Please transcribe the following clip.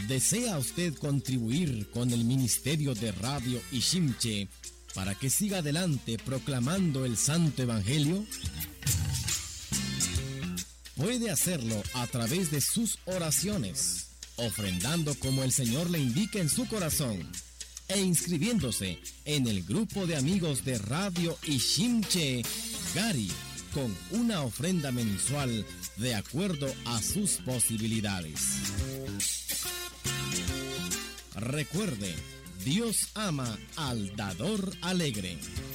¿Desea usted contribuir con el Ministerio de Radio Iximche para que siga adelante proclamando el Santo Evangelio? Puede hacerlo a través de sus oraciones, ofrendando como el Señor le indique en su corazón, e inscribiéndose en el grupo de amigos de Radio Iximche Gari, con una ofrenda mensual de acuerdo a sus posibilidades. Recuerde, Dios ama al dador alegre.